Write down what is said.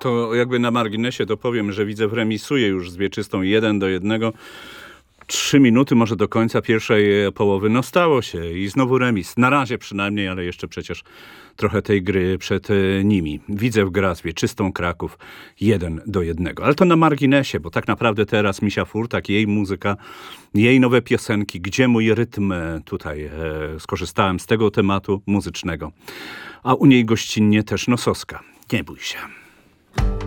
To jakby na marginesie to powiem, że Widzew remisuje już z Wieczystą 1-1. 3 minuty może do końca pierwszej połowy. No stało się i znowu remis. Na razie przynajmniej, ale jeszcze przecież trochę tej gry przed nimi. Widzew gra z Wieczystą Kraków 1-1. Ale to na marginesie, bo tak naprawdę teraz Misia Furtak, jej muzyka, jej nowe piosenki, gdzie mój rytm, tutaj skorzystałem z tego tematu muzycznego. A u niej gościnnie też Nosowska. Nie bój się.